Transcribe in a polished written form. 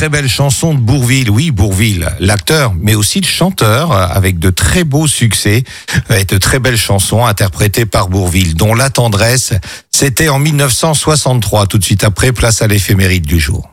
très belle chanson de Bourvil. Oui, Bourvil, l'acteur, mais aussi le chanteur, avec de très beaux succès et de très belles chansons interprétées par Bourvil, dont La Tendresse, c'était en 1963. Tout de suite après, place à l'éphéméride du jour.